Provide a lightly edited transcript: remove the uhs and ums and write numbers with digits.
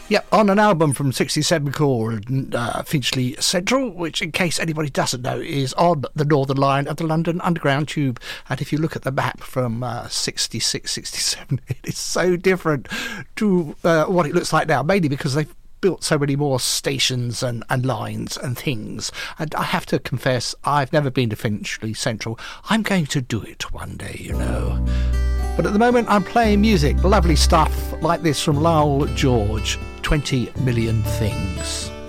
Yep, on an album from 67 called Finchley Central, which, in case anybody doesn't know, is on the Northern Line of the London Underground Tube. And if you look at the map from 66, 67, it is so different to what it looks like now, mainly because they've built so many more stations and lines and things. And I have to confess, I've never been to Finchley Central. I'm going to do it one day, you know. But at the moment, I'm playing music, lovely stuff like this from Lowell George, 20 Million Things.